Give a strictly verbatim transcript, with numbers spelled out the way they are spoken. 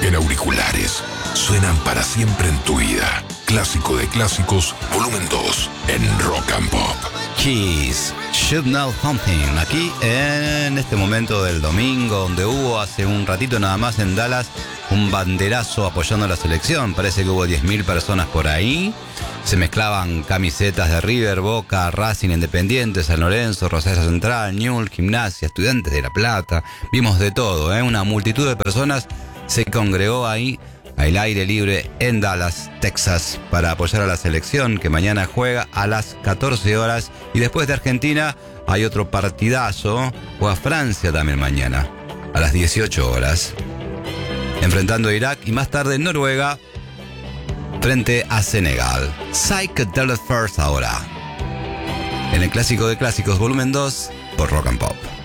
en auriculares. Suenan para siempre en tu vida. Clásico de clásicos, volumen dos, en Rock and Pop. Kiss, Should Know Something, aquí en este momento del domingo, donde hubo hace un ratito nada más en Dallas un banderazo apoyando a la selección. Parece que hubo diez mil personas por ahí. Se mezclaban camisetas de River, Boca, Racing, Independiente, San Lorenzo, Rosario Central, Newell's, Gimnasia, Estudiantes de La Plata. Vimos de todo, ¿eh? Una multitud de personas se congregó ahí al aire libre en Dallas, Texas, para apoyar a la selección que mañana juega a las catorce horas. Y después de Argentina hay otro partidazo, o a Francia también mañana, a las dieciocho horas, enfrentando a Irak, y más tarde Noruega frente a Senegal. Psychedelic First ahora, en el Clásico de Clásicos, volumen dos, por Rock and Pop.